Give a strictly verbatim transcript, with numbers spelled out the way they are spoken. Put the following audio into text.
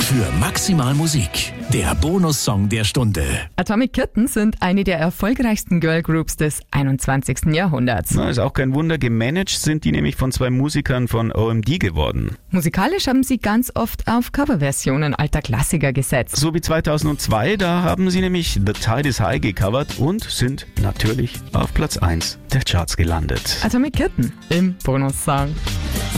für maximal Musik. Der Bonussong der Stunde. Atomic Kitten sind eine der erfolgreichsten Girlgroups des einundzwanzigsten Jahrhunderts. Na, ist auch kein Wunder, gemanagt sind die nämlich von zwei Musikern von O M D geworden. Musikalisch haben sie ganz oft auf Coverversionen alter Klassiker gesetzt. So wie zweitausendzwei, da haben sie nämlich The Tide is High gecovert und sind natürlich auf Platz eins der Charts gelandet. Atomic Kitten im Bonussong.